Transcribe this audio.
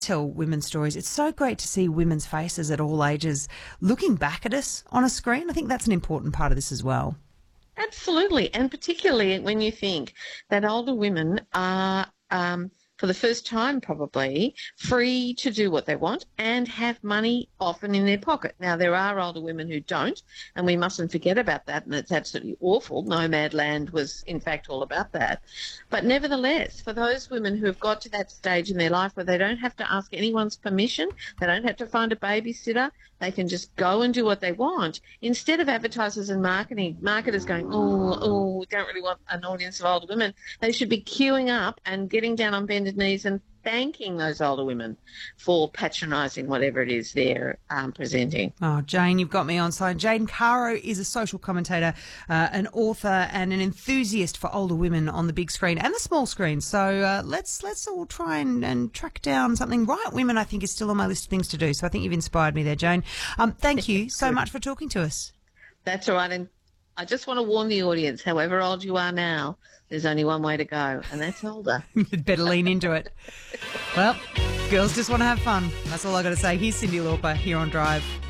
tell women's stories, it's so great to see women's faces at all ages looking back at us on a screen. I think that's an important part of this as well. Absolutely, and particularly when you think that older women are, for the first time probably, free to do what they want and have money often in their pocket. Now, there are older women who don't, and we mustn't forget about that, and it's absolutely awful. Nomadland was, in fact, all about that. But nevertheless, for those women who have got to that stage in their life where they don't have to ask anyone's permission, they don't have to find a babysitter, they can just go and do what they want. Instead of advertisers and marketers going, we don't really want an audience of older women, they should be queuing up and getting down on bended knees and thanking those older women for patronising whatever it is they're presenting. Oh, Jane, you've got me on side. Jane Caro is a social commentator, an author and an enthusiast for older women on the big screen and the small screen. So let's all try and track down something. Right Women, I think, is still on my list of things to do. So I think you've inspired me there, Jane. Thank you so much for talking to us. That's all right. And I just want to warn the audience, however old you are now, there's only one way to go, and that's older. You'd better lean into it. Well, girls just want to have fun. That's all I got to say. Here's Cyndi Lauper here on Drive.